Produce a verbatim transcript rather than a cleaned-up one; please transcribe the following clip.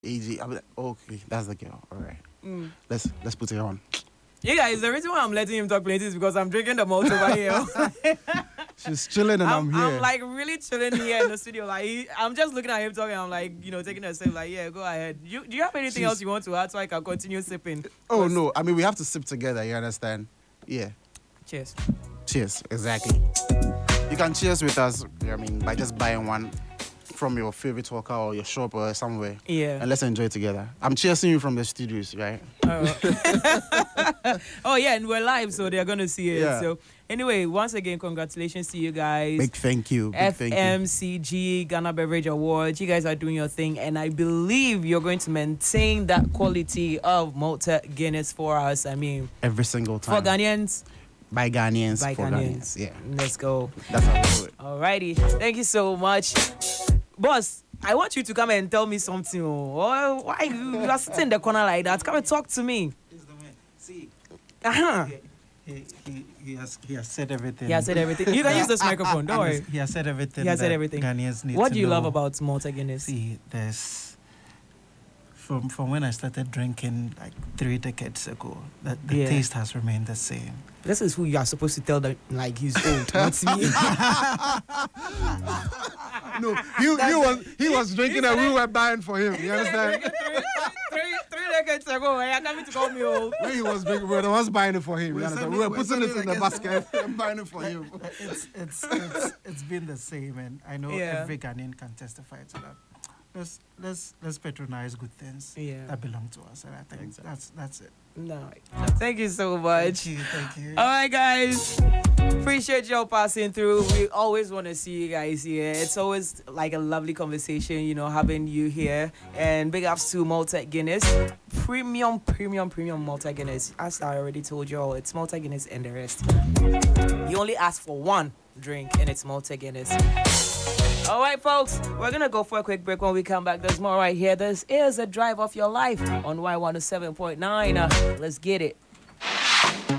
A G. I'll be like, okay, that's the girl. All right. Mm. Let's let's put it on. Yeah, guys, the reason why I'm letting him talk plenty is because I'm drinking the malt over here. She's chilling and I'm, I'm, here. I'm like really chilling here in the studio. Like he, I'm just looking at him talking. I'm like, you know, taking a sip. Like, yeah, go ahead. You, do you have anything She's- else you want to add so I can continue sipping? oh no, I mean we have to sip together. You understand? Yeah. Cheers. Cheers. Exactly. You can cheers with us. I mean by just buying one from your favorite hawker or your shop or somewhere. Yeah. And let's enjoy together. I'm cheersing you from the studios, right? Oh. Oh yeah, and we're live, so they're gonna see it. Yeah. So anyway, once again, congratulations to you guys. Big thank you. Big thank you. F M C G Ghana Beverage Awards. You guys are doing your thing, and I believe you're going to maintain that quality of Malta Guinness for us. I mean, Every single for time. Ghanaians, By Ghanaians. by for Ghanaians. Ghanaians. Yeah. Let's go. That's how we do it. Alrighty. Thank you so much. Boss, I want you to come and tell me something. Oh, why you you are sitting in the corner like that? Come and talk to me. He's the man. See, Uh-huh. he, he, he, has, he has said everything. He has said everything. You can use this microphone. Don't worry. He has said everything. He has said that everything. Ghanaians need What to do you love know. about Malta Guinness? See, there's from from when I started drinking like three decades ago, that the Yeah. taste has remained the same. This is who you are supposed to tell that like he's old, not me. No, he, he was he was drinking and we were buying for him. You understand? three, three, three decades ago, I coming to call me old. When he was drinking, we were the ones buying it for him. You We're understand? sending- We were we're putting it sending in the against- basket and buying it for him. It's it's it's it's been the same, and I know Yeah. every Ghanaian can testify to that. Let's let's let's patronize good things Yeah. that belong to us, and I think Exactly. that's that's it. No. Thank you so much. Thank you, thank you. All right, guys. Appreciate y'all passing through. We always want to see you guys here. It's always like a lovely conversation, you know, having you here. And big ups to Malta Guinness. Premium, premium, premium Malta Guinness. As I already told y'all, it's Malta Guinness and the rest. You only ask for one drink, and it's Malta Guinness. All right, folks, we're going to go for a quick break. When we come back, there's more right here. This is a drive of your life on Y one oh seven point nine. Uh, let's get it.